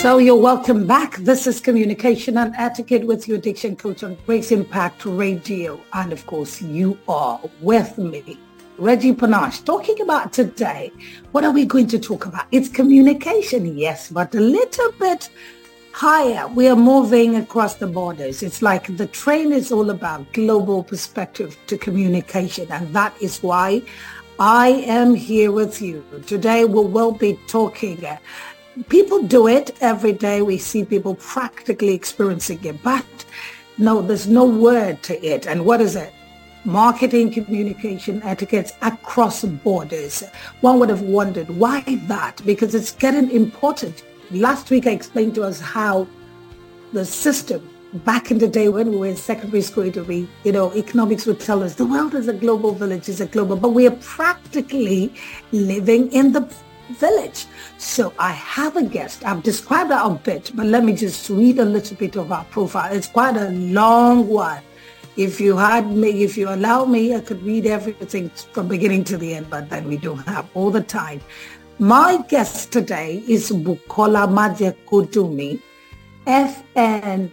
So you're welcome back. This is Communication and Etiquette with your addiction coach on Grace Impact Radio. And of course, you are with me, Reggie Panache, talking about today. What are we going to talk about? It's communication, yes, but a little bit higher. We are moving across the borders. It's like the train is all about global perspective to communication. And that is why I am here with you. Today we will be talking. People do it every day. We see people practically experiencing it, but no, there's no word to it. And what is it? Marketing, communication, etiquettes across borders. One would have wondered why that? Because it's getting important. Last week I explained to us how the system back in the day when we were in secondary school, economics would tell us the world is a global village, is a global, but we are practically living in the village. So I have a guest. I've described her a bit, but let me just read a little bit of our profile. It's quite a long one. If you allow me, I could read everything from beginning to the end, but then we don't have all the time. My guest today is Bukola Majekodunmi, FNIMN,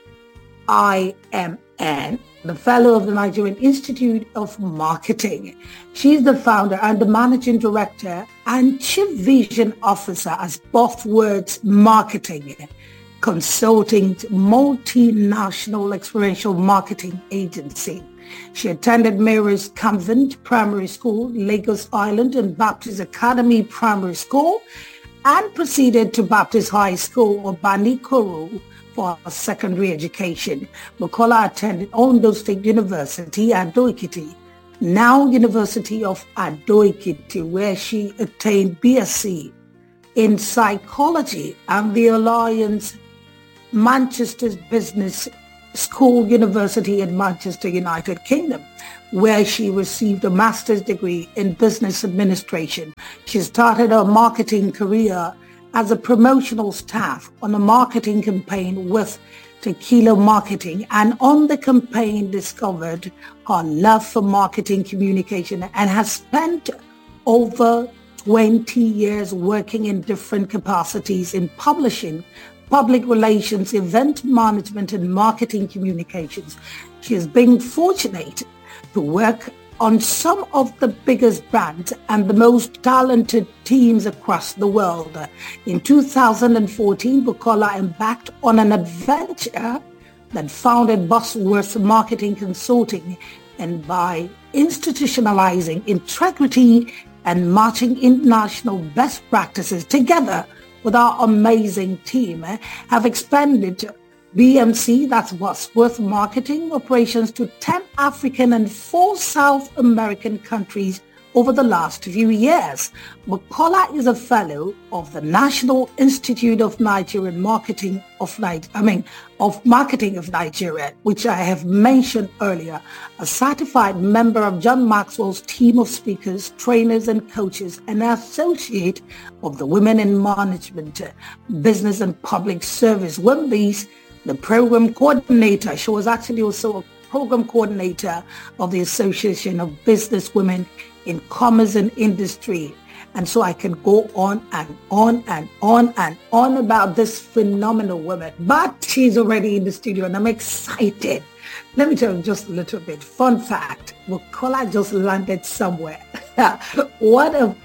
the fellow of the Nigerian Institute of Marketing. She's the founder and the managing director and chief vision officer at Buffwords Marketing, consulting multinational experiential marketing agency. She attended Mary's Convent Primary School, Lagos Island, and Baptist Academy Primary School, and proceeded to Baptist High School, Obanikoro, for secondary education. Bukola attended Ondo State University, Ado-Ekiti, now University of Ado-Ekiti, where she attained BSc in psychology, and the Alliance Manchester's Business School University in Manchester, United Kingdom, where she received a master's degree in business administration. She started her marketing career as a promotional staff on a marketing campaign with Tequila Marketing, and on the campaign discovered her love for marketing communication and has spent over 20 years working in different capacities in publishing, public relations, event management, and marketing communications. She has been fortunate to work on some of the biggest brands and the most talented teams across the world. In 2014, Bukola embarked on an adventure that founded Buffwords Marketing Consulting, and by institutionalizing integrity and matching international best practices together with our amazing team, have expanded BMC, that's Buffwords Marketing operations, to 10 African and 4 South American countries over the last few years. Bukola is a fellow of the National Institute of Nigerian Marketing of Marketing of Nigeria, which I have mentioned earlier, a certified member of John Maxwell's team of speakers, trainers, and coaches, and an associate of the Women in Management, Business and Public Service, WIMBIS, the program coordinator. She was actually also a program coordinator of the Association of Business Women in Commerce and Industry. And so I can go on and on and on and on about this phenomenal woman. But she's already in the studio and I'm excited. Let me tell you just a little bit. Fun fact, Bukola just landed somewhere. What a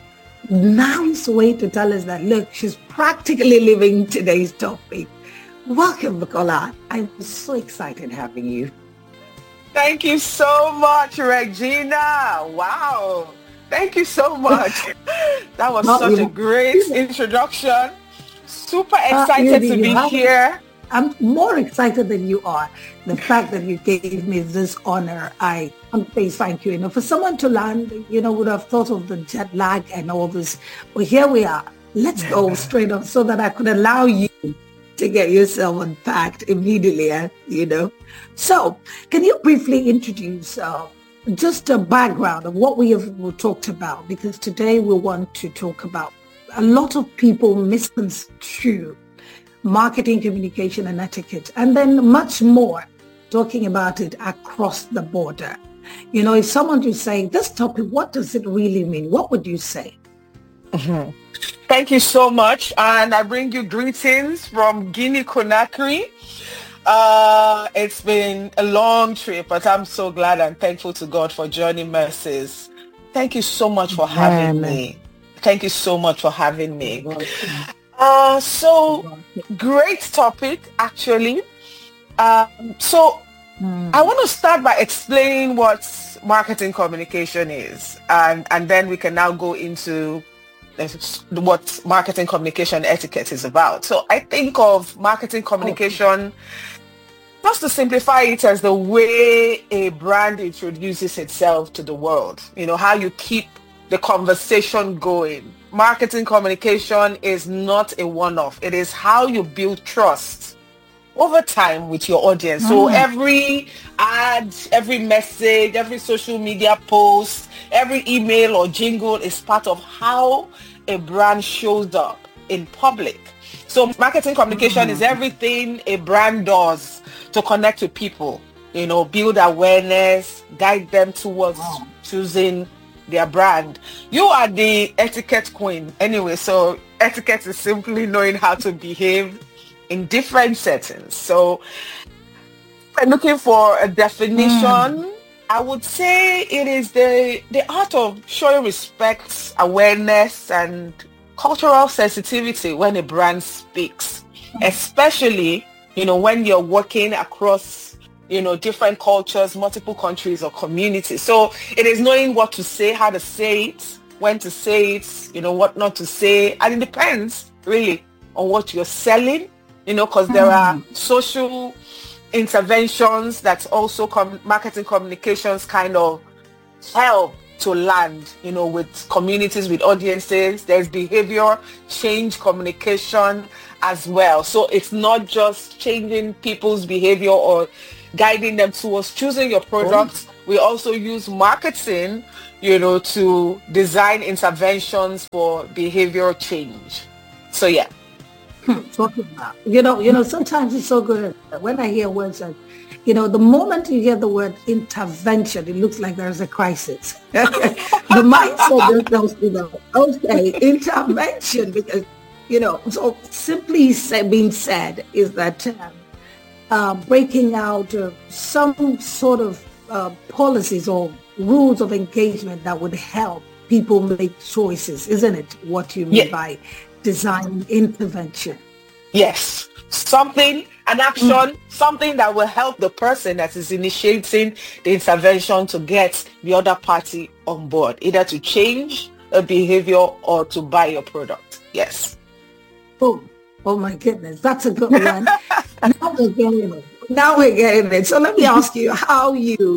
nice way to tell us that, look, she's practically living today's topic. Welcome, Bukola. I'm so excited having you. Thank you so much, Regina. Wow. Thank you so much. That was such a great introduction. Super excited to be here. I'm more excited than you are. The fact that you gave me this honor, I can't say thank you enough. For someone to land, would have thought of the jet lag and all this. But here we are. Let's go straight on so that I could allow you to get yourself unpacked immediately, So, can you briefly introduce just a background of what we have talked about? Because today we want to talk about a lot of people misconstrue marketing, communication, and etiquette, and then much more, talking about it across the border. If someone would say, this topic, what does it really mean? What would you say? Thank you so much. And I bring you greetings from Guinea Conakry. It's been a long trip, but I'm so glad and thankful to God for Journey Mercies. Thank you so much for having me. Thank you so much for having me. So great topic, actually. I want to start by explaining what marketing communication is, and then we can now go into what marketing communication etiquette is about. So I think of marketing communication, just to simplify it, as the way a brand introduces itself to the world. You know, how you keep the conversation going. Marketing communication is not a one-off. It is how you build trust over time with your audience. So every ad, every message, every social media post, every email or jingle is part of how a brand shows up in public. So marketing communication is everything a brand does to connect with people, you know, build awareness, guide them towards choosing their brand. You are the etiquette queen anyway. So etiquette is simply knowing how to behave in different settings. So I'm looking for a definition. I would say it is the art of showing respect, awareness, and cultural sensitivity when a brand speaks, especially, you know, when you're working across, you know, different cultures, multiple countries or communities. So it is knowing what to say, how to say it, when to say it, you know, what not to say. And it depends really on what you're selling, you know, because there are social interventions that also marketing communications kind of help to land, you know, with communities, with audiences. There's behavior change communication as well. So it's not just changing people's behavior or guiding them towards choosing your product. We also use marketing, you know, to design interventions for behavior change. So yeah. Talking about, you know, sometimes it's so good when I hear words like, you know, the moment you hear the word intervention, it looks like there's a crisis. The mindset just goes, you know, okay, intervention, because, you know, so simply being said is that breaking out some sort of policies or rules of engagement that would help people make choices, isn't it? What you mean by design intervention? Yes, something, an action, something that will help the person that is initiating the intervention to get the other party on board, either to change a behavior or to buy your product. Yes. Oh my goodness, that's a good one. Now we're getting it. So let me ask you how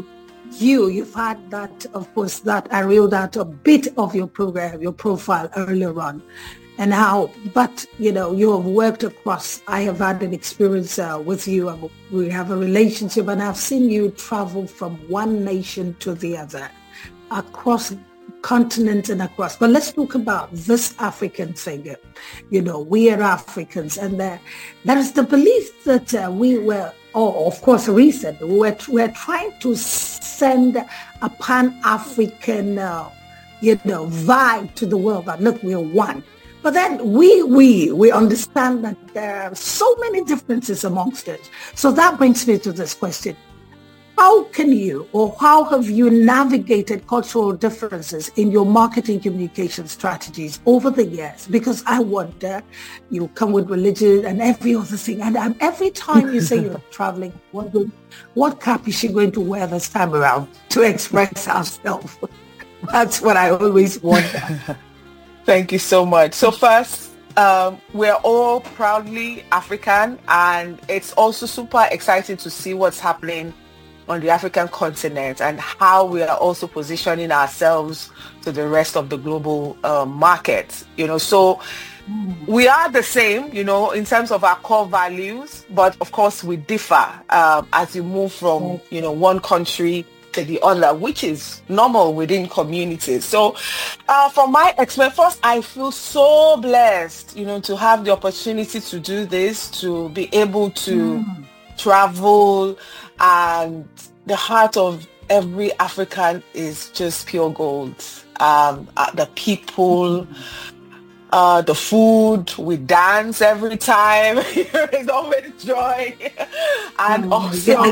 you've had that, of course, that I reeled out a bit of your program, your profile earlier on, and how, but, you know, you have worked across, I have had an experience with you, we have a relationship, and I've seen you travel from one nation to the other, across continents and across. But let's talk about this African thing. You know, we are Africans, and there is the belief that we were, of course, recent, we're trying to send a Pan-African, you know, vibe to the world that, look, we're one. But then we understand that there are so many differences amongst us. So that brings me to this question. How can you, or how have you navigated cultural differences in your marketing communication strategies over the years? Because I wonder, you come with religion and every other thing, and every time you say you're traveling, wondering, what cap is she going to wear this time around to express herself? That's what I always wonder. Thank you so much. So first, we're all proudly African, and it's also super exciting to see what's happening on the African continent and how we are also positioning ourselves to the rest of the global market. You know, so we are the same, you know, in terms of our core values, but of course we differ as you move from, you know, one country to the other, which is normal within communities. So from my experience, first, I feel so blessed, you know, to have the opportunity to do this, to be able to travel, and the heart of every African is just pure gold. The people, the food, we dance every time. It's always joy. And also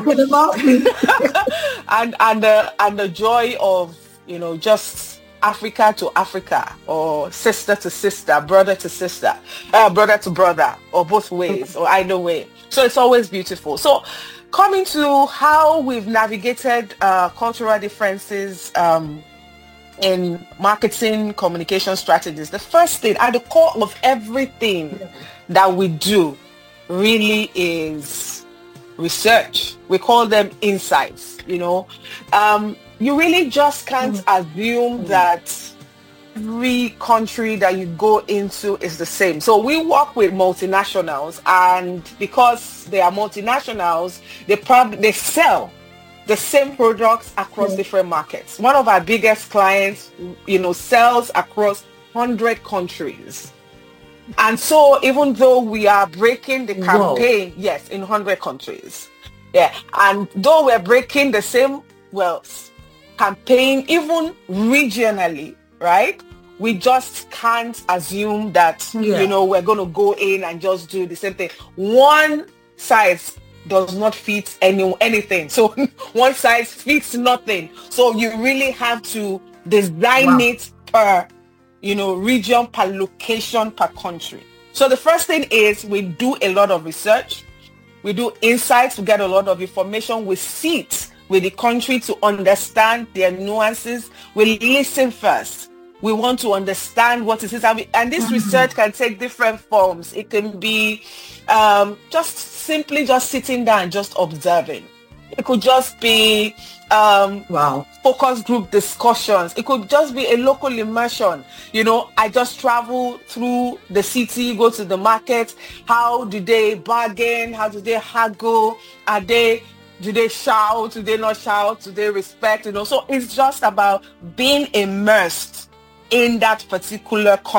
and the joy of, just Africa to Africa, or sister to sister, brother to sister, brother to brother, or both ways, or either way. So it's always beautiful. So coming to how we've navigated cultural differences in marketing communication strategies, the first thing at the core of everything that we do really is research. We call them insights. You really just can't assume that every country that you go into is the same. So we work with multinationals, and because they are multinationals, they sell the same products across different markets. One of our biggest clients, sells across 100 countries. And so even though we are breaking the campaign, yes, in 100 countries. Yeah. And though we're breaking the same, campaign, even regionally, right? We just can't assume that, we're going to go in and just do the same thing. One size does not fit anything. So one size fits nothing. So you really have to design it per, region, per location, per country. So the first thing is we do a lot of research. We do insights. We get a lot of information. We sit with the country to understand their nuances. We listen first. We want to understand what it is. And this research can take different forms. It can be just simply sitting down and just observing. It could just be focus group discussions. It could just be a local immersion. I just travel through the city, go to the market. How do they bargain? How do they haggle? Do they shout? Do they not shout? Do they respect? So it's just about being immersed in that particular context.